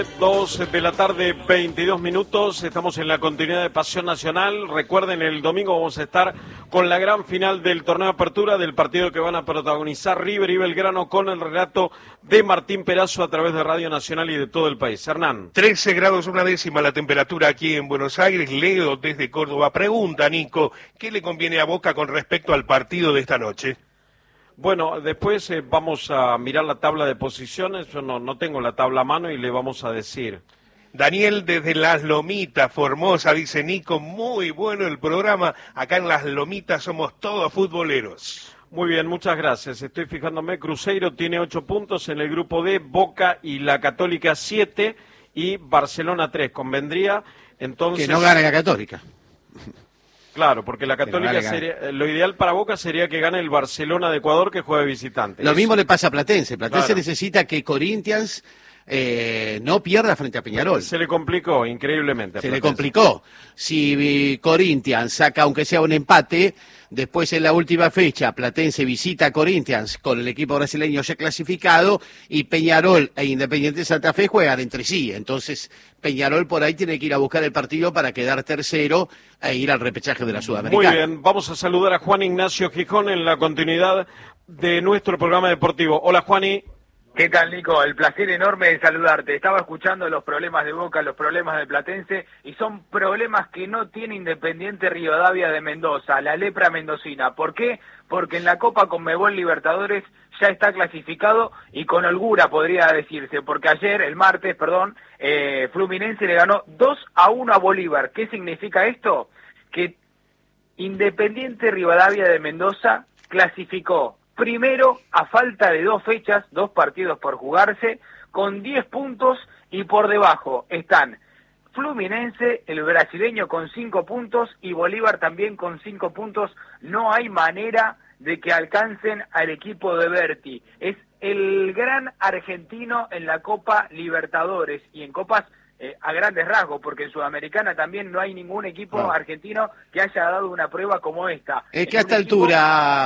2 de la tarde, 22 minutos, estamos en la continuidad de Pasión Nacional. Recuerden, el domingo vamos a estar con la gran final del torneo de apertura del partido que van a protagonizar River y Belgrano, con el relato de Martín Perazo a través de Radio Nacional y de todo el país. Hernán. 13 grados una décima la temperatura aquí en Buenos Aires. Leo desde Córdoba pregunta, Nico, ¿qué le conviene a Boca con respecto al partido de esta noche? Bueno, después vamos a mirar la tabla de posiciones. Yo no tengo la tabla a mano y le vamos a decir. Daniel desde Las Lomitas, Formosa, dice Nico, muy bueno el programa. Acá en Las Lomitas somos todos futboleros. Muy bien, muchas gracias. Estoy fijándome, Cruzeiro tiene 8 puntos en el grupo D, Boca y la Católica 7 y Barcelona 3. Convendría entonces... Que no gane la Católica. Claro, porque la Católica sería, lo ideal para Boca sería que gane el Barcelona de Ecuador, que juegue visitante. Lo mismo le pasa a Platense. Platense claro. Necesita que Corinthians no pierda frente a Peñarol. Se le complicó increíblemente. Se le complicó. Si Corinthians saca, aunque sea un empate, después en la última fecha Platense visita a Corinthians con el equipo brasileño ya clasificado y Peñarol e Independiente Santa Fe juegan entre sí. Entonces Peñarol por ahí tiene que ir a buscar el partido para quedar tercero e ir al repechaje de la Sudamericana. Muy bien, vamos a saludar a Juan Ignacio Gijón en la continuidad de nuestro programa deportivo. Hola, Juani. ¿Qué tal, Nico? El placer enorme de saludarte. Estaba escuchando los problemas de Boca, los problemas de Platense, y son problemas que no tiene Independiente Rivadavia de Mendoza, la lepra mendocina. ¿Por qué? Porque en la Copa Conmebol Libertadores ya está clasificado y con holgura podría decirse, porque ayer, el martes, Fluminense le ganó 2-1 a Bolívar. ¿Qué significa esto? Que Independiente Rivadavia de Mendoza clasificó primero a falta de 2 fechas, 2 partidos por jugarse, con 10 puntos, y por debajo están Fluminense, el brasileño, con 5 puntos y Bolívar también con 5 puntos. No hay manera de que alcancen al equipo de Berti. Es el gran argentino en la Copa Libertadores y en Copas a grandes rasgos, porque en Sudamericana también no hay ningún equipo argentino que haya dado una prueba como esta. Es que a esta altura,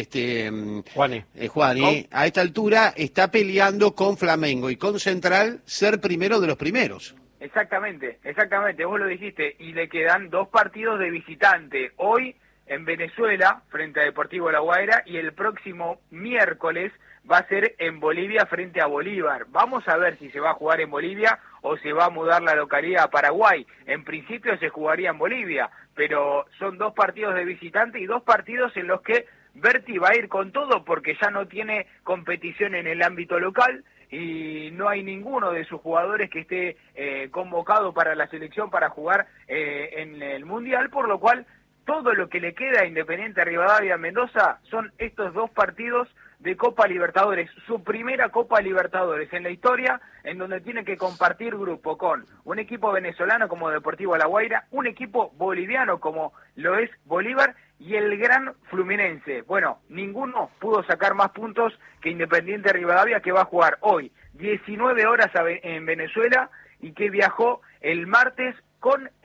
Juani, a esta altura está peleando con Flamengo y con Central ser primero de los primeros. Exactamente, vos lo dijiste, y le quedan 2 partidos de visitante, hoy en Venezuela frente a Deportivo La Guaira y el próximo miércoles va a ser en Bolivia frente a Bolívar. Vamos a ver si se va a jugar en Bolivia o se va a mudar la localidad a Paraguay. En principio se jugaría en Bolivia, pero son 2 partidos de visitante y 2 partidos en los que Berti va a ir con todo porque ya no tiene competición en el ámbito local y no hay ninguno de sus jugadores que esté convocado para la selección para jugar en el Mundial, por lo cual todo lo que le queda a Independiente Rivadavia Mendoza son estos 2 partidos de Copa Libertadores, su primera Copa Libertadores en la historia, en donde tiene que compartir grupo con un equipo venezolano como Deportivo La Guaira, un equipo boliviano como lo es Bolívar y el gran Fluminense. Bueno, ninguno pudo sacar más puntos que Independiente Rivadavia, que va a jugar hoy 19 horas en Venezuela y que viajó el martes con